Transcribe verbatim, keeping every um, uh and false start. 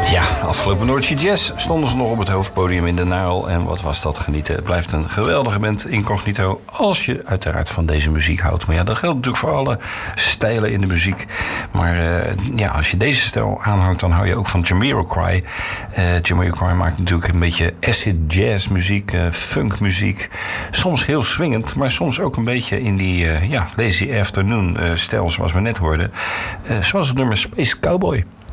Ja, afgelopen Noordse Jazz stonden ze nog op het hoofdpodium in de Nijl. En wat was dat genieten. Het blijft een geweldige band, Incognito, als je uiteraard van deze muziek houdt. Maar ja, dat geldt natuurlijk voor alle stijlen in de muziek. Maar uh, ja, als je deze stijl aanhangt, dan hou je ook van Jamiroquai. Uh, Jamiroquai maakt natuurlijk een beetje acid jazz muziek, uh, funk muziek. Soms heel swingend, maar soms ook een beetje in die uh, ja, lazy afternoon uh, stijl zoals we net hoorden. Uh, zoals het nummer Space Cowboy.